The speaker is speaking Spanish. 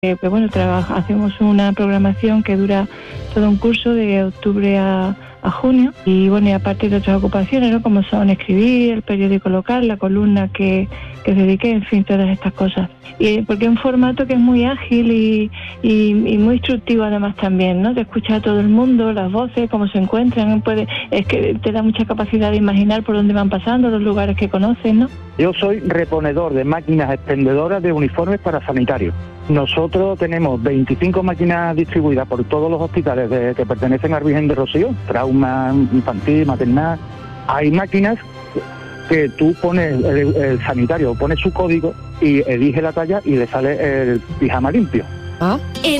Pero bueno, hacemos una programación que dura todo un curso de octubre a junio y bueno, y aparte de otras ocupaciones, ¿no? Como son escribir, el periódico local, la columna que dediqué, en fin, todas estas cosas. Y porque es un formato que es muy ágil y muy instructivo además también, ¿no? Te escucha a todo el mundo, las voces, cómo se encuentran, es que te da mucha capacidad de imaginar por dónde van pasando, los lugares que conoces, ¿no? Yo soy reponedor de máquinas expendedoras de uniformes para sanitarios. Nosotros tenemos 25 máquinas distribuidas por todos los hospitales que pertenecen al Virgen de Rocío, trauma infantil, maternal. Hay máquinas que tú pones, el sanitario pone su código y elige la talla y le sale el pijama limpio. ¿Ah?